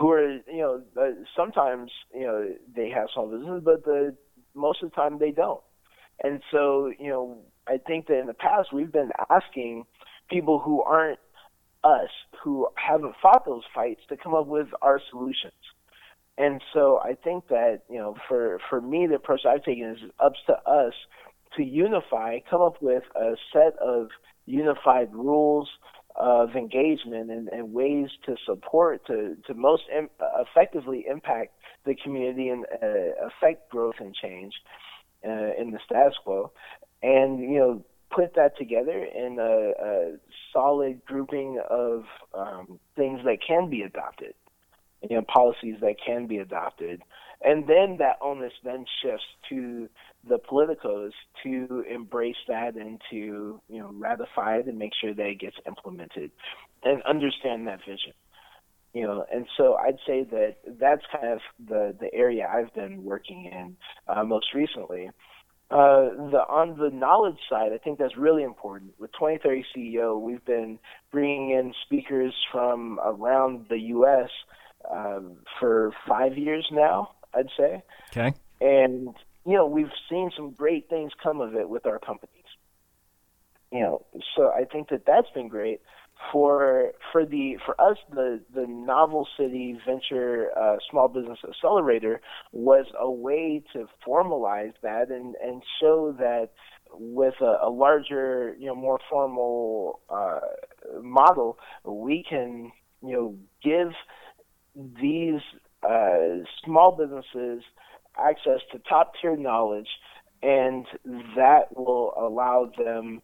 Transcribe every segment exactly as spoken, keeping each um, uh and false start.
who are, you know, uh, sometimes, you know, they have small businesses, but the most of the time they don't. And so, you know, I think that in the past we've been asking people who aren't us, who haven't fought those fights, to come up with our solutions. And so I think that, you know, for, for me, the approach I've taken is up to us to unify, come up with a set of unified rules of engagement and, and ways to support, to, to most Im- effectively impact the community and uh, affect growth and change uh, in the status quo. And, you know, put that together in a, a solid grouping of um, things that can be adopted, you know, policies that can be adopted. And then that onus then shifts to the politicos to embrace that and to, you know, ratify it and make sure that it gets implemented and understand that vision. You know, and so I'd say that that's kind of the, the area I've been working in uh, most recently. Uh, the on the knowledge side, I think that's really important. With twenty thirty C E O, we've been bringing in speakers from around the U S um, for five years now, I'd say. Okay. And, you know, we've seen some great things come of it with our companies. You know, so I think that that's been great. For for the for us, the the Novel City Venture uh, Small Business Accelerator was a way to formalize that and, and show that with a, a larger, you know, more formal uh, model, we can, you know, give these uh, small businesses access to top tier knowledge, and that will allow them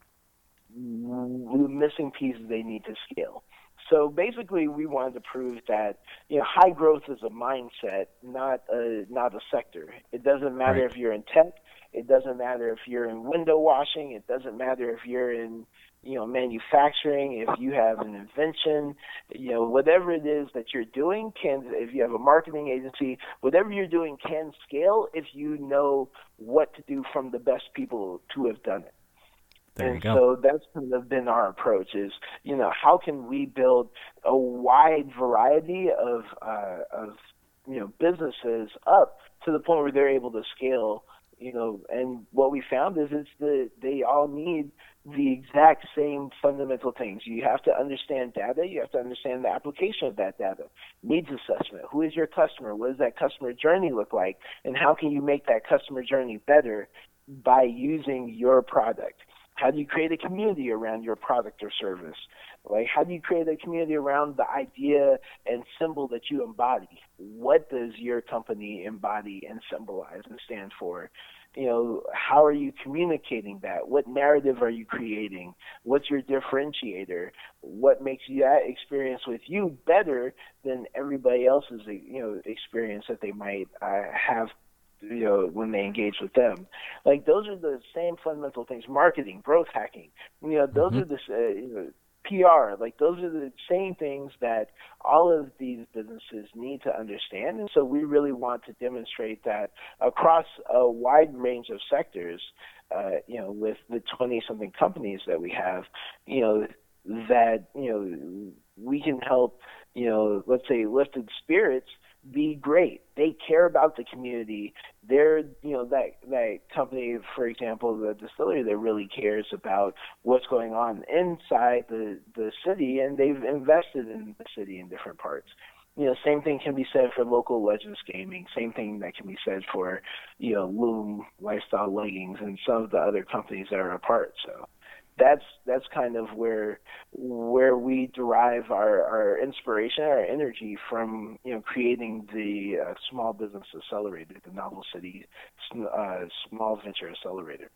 the missing pieces they need to scale. So basically, we wanted to prove that, you know, high growth is a mindset, not a not a sector. It doesn't matter Right. if you're in tech. It doesn't matter if you're in window washing. It doesn't matter if you're in, you know, manufacturing. If you have an invention, you know, whatever it is that you're doing can. If you have a marketing agency, whatever you're doing can scale if you know what to do from the best people to have done it. There you And go. so that's kind of been our approach is, you know, how can we build a wide variety of, uh, of, you know, businesses up to the point where they're able to scale, you know, and what we found is it's the, they all need the exact same fundamental things. You have to understand data. You have to understand the application of that data. Needs assessment. Who is your customer? What does that customer journey look like? And how can you make that customer journey better by using your product? How do you create a community around your product or service? Like, how do you create a community around the idea and symbol that you embody? What does your company embody and symbolize and stand for? You know, how are you communicating that? What narrative are you creating? What's your differentiator? What makes that experience with you better than everybody else's, you know, experience that they might uh, have, you know, when they engage with them? Like, those are the same fundamental things. Marketing, growth hacking, you know, those Mm-hmm. are the, uh, you know, P R, like, those are the same things that all of these businesses need to understand. And so we really want to demonstrate that across a wide range of sectors, uh, you know, with the twenty-something companies that we have, you know, that, you know, we can help, you know, let's say Lifted Spirits be great. They care about the community. They're, you know, that that company, for example, the distillery that really cares about what's going on inside the, the city, and they've invested in the city in different parts. You know, same thing can be said for Local Legends Gaming. Same thing that can be said for, you know, Loom Lifestyle Leggings and some of the other companies that are a part. So that's that's kind of where where we derive our, our inspiration, our energy from, you know, creating the uh, Small Business Accelerator, the Novel City uh, Small Venture Accelerator.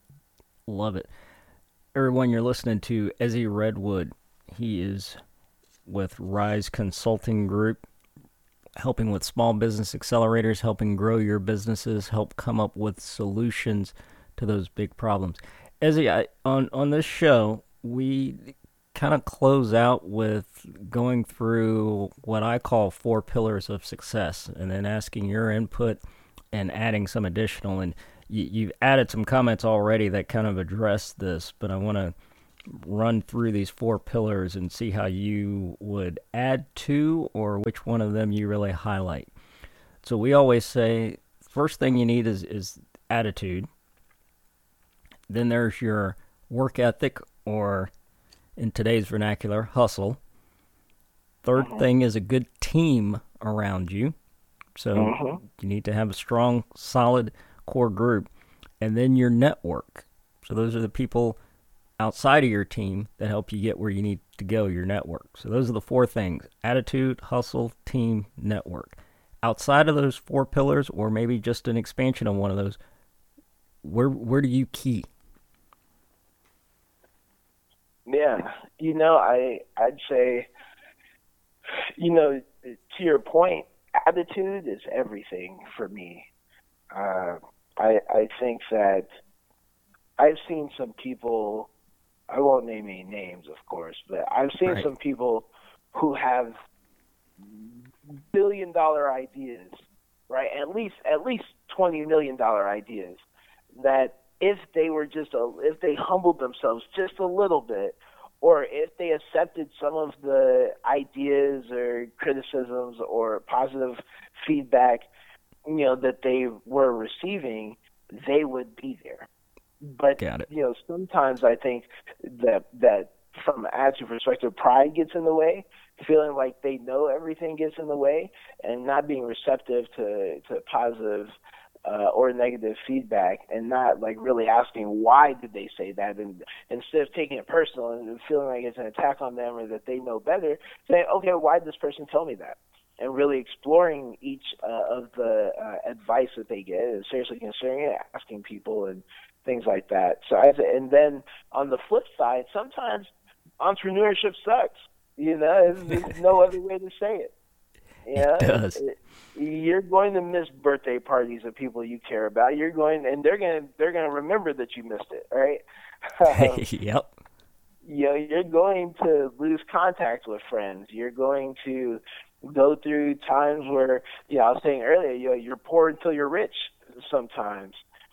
Love it. Everyone, you're listening to Ezzy Redwood. He is with Rise Consulting Group, helping with small business accelerators, helping grow your businesses, help come up with solutions to those big problems. Ezzy, I, on, on this show, we kind of close out with going through what I call four pillars of success, and then asking your input and adding some additional. And you, you've added some comments already that kind of address this, but I want to run through these four pillars and see how you would add to or which one of them you really highlight. So we always say first thing you need is, is attitude. Then there's your work ethic, or in today's vernacular, hustle. Third uh-huh. thing is a good team around you. So uh-huh. you need to have a strong, solid core group. And then your network. So those are the people outside of your team that help you get where you need to go, your network. So those are the four things: attitude, hustle, team, network. Outside of those four pillars, or maybe just an expansion of one of those, where where do you key? Yeah, you know, I, I'd say, you know, to your point, attitude is everything for me. Uh, I, I think that I've seen some people, I won't name any names, of course, but I've seen right. some people who have billion dollar ideas, right? At least, at least twenty million dollar ideas that if they were just, a, if they humbled themselves just a little bit, or if they accepted some of the ideas or criticisms or positive feedback, you know, that they were receiving, they would be there. But, you know, sometimes I think that, that from an attitude perspective, pride gets in the way, feeling like they know everything gets in the way, and not being receptive to, to positive Uh, or negative feedback, and not like really asking why did they say that, and instead of taking it personal and feeling like it's an attack on them or that they know better, saying, okay, why did this person tell me that? And really exploring each uh, of the uh, advice that they get, and seriously considering it, asking people and things like that. So, I, and then on the flip side, sometimes entrepreneurship sucks. You know, there's, there's no other way to say it. Yeah, it does. It, it, you're going to miss birthday parties of people you care about. You're going, and they're going to they're going to remember that you missed it, right? Um, yep. You know, you're going to lose contact with friends. You're going to go through times where, you know, I was saying earlier, you know, you're poor until you're rich sometimes,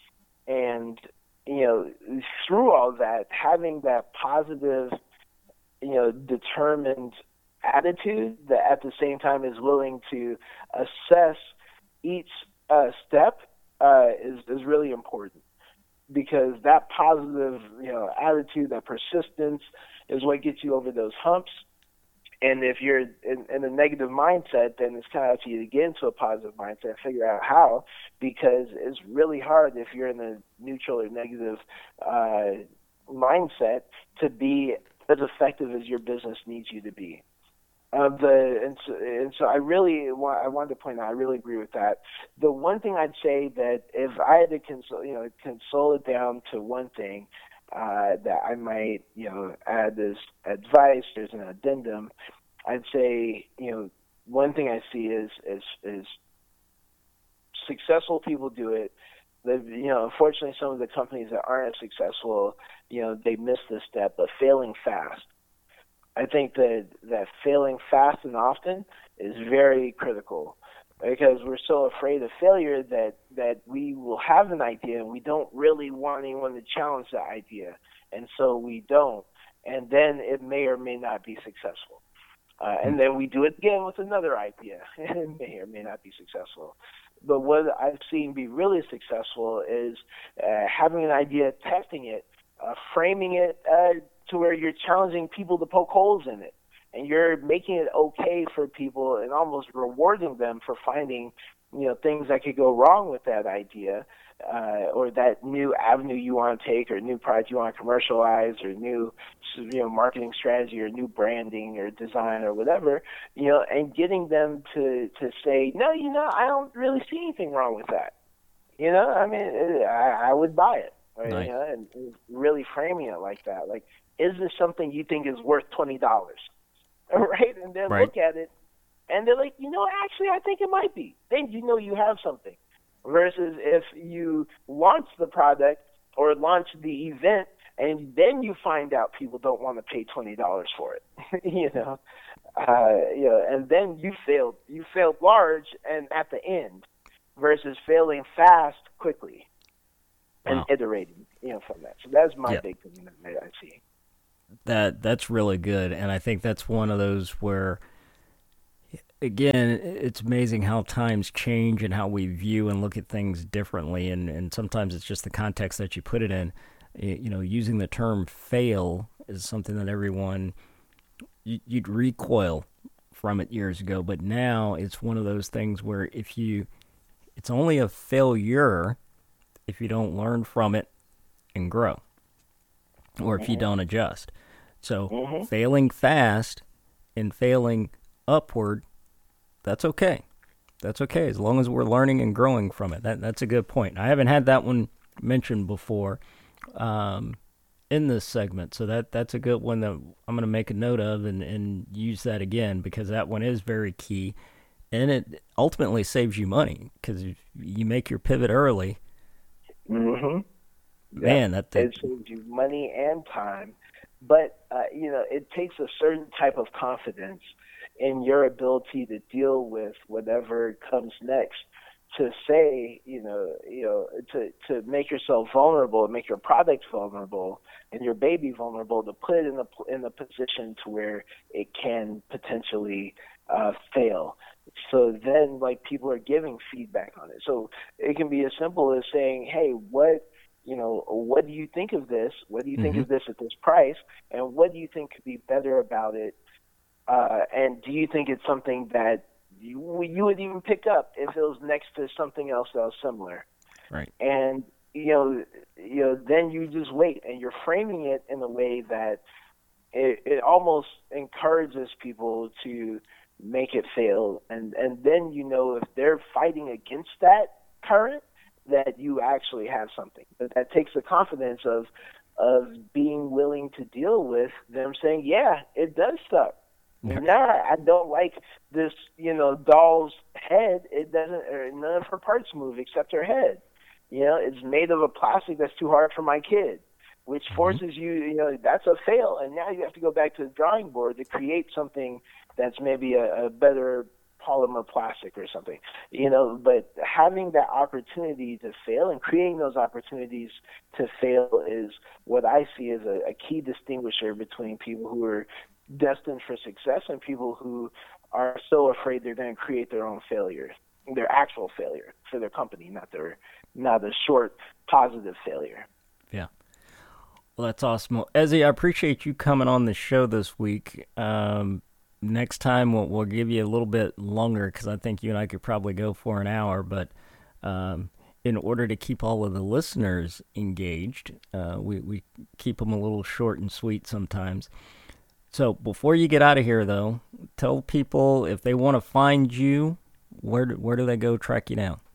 and you know, through all that, having that positive, you know, determined attitude that at the same time is willing to assess each uh, step uh, is is really important, because that positive, you know, attitude, that persistence is what gets you over those humps. And if you're in, in a negative mindset, then it's kind of up to you to get into a positive mindset and figure out how, because it's really hard if you're in a neutral or negative uh, mindset to be as effective as your business needs you to be. Uh, the and so, and so I really want, I wanted to point out, I really agree with that. The one thing I'd say that if I had to console, you know, console it down to one thing uh, that I might, you know, add as advice, there's an addendum. I'd say, you know, one thing I see is is is successful people do it. The, you know, unfortunately, some of the companies that aren't as successful, you know, they miss this step, but failing fast. I think that, that failing fast and often is very critical, because we're so afraid of failure that, that we will have an idea and we don't really want anyone to challenge that idea, and so we don't, and then it may or may not be successful. Uh, and then we do it again with another idea, and it may or may not be successful. But what I've seen be really successful is uh, having an idea, testing it, uh, framing it uh, to where you're challenging people to poke holes in it, and you're making it okay for people and almost rewarding them for finding, you know, things that could go wrong with that idea, uh, or that new avenue you want to take, or new product you want to commercialize, or new, you know, marketing strategy, or new branding or design or whatever, you know, and getting them to, to say, no, you know, I don't really see anything wrong with that. You know, I mean, I, I would buy it. Right? Nice. You know, and, and really framing it like that. Like, is this something you think is worth twenty dollars? Right? And then right. look at it, and they're like, you know, actually, I think it might be. Then you know you have something. Versus if you launch the product or launch the event, and then you find out people don't want to pay twenty dollars for it. you know, uh, you know, and then you failed. You failed large and at the end, versus failing fast quickly. And wow. iterating, you know, from that. So that's my yeah. big thing that I see. That that's really good, and I think that's one of those where, again, it's amazing how times change and how we view and look at things differently, and and sometimes it's just the context that you put it in. You know, using the term fail is something that everyone you'd recoil from it years ago, but now it's one of those things where if you, it's only a failure if you don't learn from it and grow, or if you Mhm. don't adjust. So Mhm. failing fast and failing upward, that's okay. That's okay as long as we're learning and growing from it. That that's a good point. I haven't had that one mentioned before um, in this segment, so that that's a good one that I'm going to make a note of and, and use that again because that one is very key, and it ultimately saves you money because if you make your pivot early, Mhm. Yep. man. That that It saves you money and time, but uh, you know it takes a certain type of confidence in your ability to deal with whatever comes next. To say, you know, you know, to to make yourself vulnerable, make your product vulnerable, and your baby vulnerable, to put it in the in the position to where it can potentially uh, fail. So then, like people are giving feedback on it. So it can be as simple as saying, "Hey, what you know, what do you think of this? What do you think mm-hmm. of this at this price? And what do you think could be better about it? Uh, and do you think it's something that you, you would even pick up if it was next to something else that was similar?" Right. And you know, you know, then you just wait, and you're framing it in a way that it, it almost encourages people to make it fail, and and then you know if they're fighting against that current, that you actually have something. But that takes the confidence of of being willing to deal with them saying, yeah, it does suck. Nah, I don't like this, you know, doll's head. It doesn't, or none of her parts move except her head. You know, it's made of a plastic that's too hard for my kid, which Mm-hmm. forces you, you know, that's a fail. And now you have to go back to the drawing board to create something that's maybe a, a better polymer plastic or something, you know. But having that opportunity to fail and creating those opportunities to fail is what I see as a, a key distinguisher between people who are destined for success and people who are so afraid they're going to create their own failure, their actual failure for their company, not their not a short positive failure. Yeah. Well, that's awesome. Well, Ezzy, I appreciate you coming on the show this week. Um, next time we'll, we'll give you a little bit longer because I think you and I could probably go for an hour. But um, in order to keep all of the listeners engaged, uh, we, we keep them a little short and sweet sometimes. So before you get out of here, though, tell people if they want to find you, where do, where do they go track you down?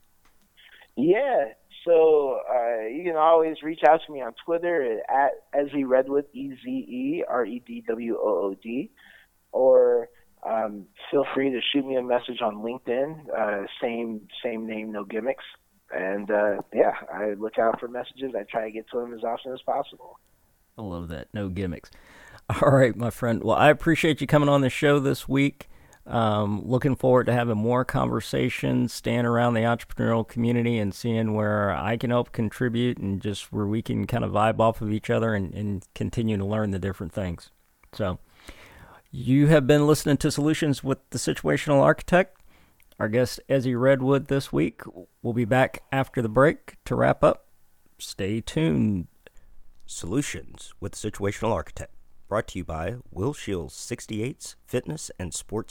Yeah, so uh, you can always reach out to me on Twitter at Ezzy Redwood, E Z E R E D W O O D, or um, feel free to shoot me a message on LinkedIn. Uh, same same name, no gimmicks. And uh, yeah, I look out for messages. I try to get to them as often as possible. I love that. No gimmicks. All right, my friend. Well, I appreciate you coming on the show this week. Um, looking forward to having more conversations, staying around the entrepreneurial community and seeing where I can help contribute and just where we can kind of vibe off of each other and, and continue to learn the different things. So, you have been listening to Solutions with the Situational Architect. Our guest, Ezzy Redwood, this week. We'll be back after the break to wrap up. Stay tuned. Solutions with the Situational Architect. Brought to you by Will Shields sixty-eights Fitness and Sports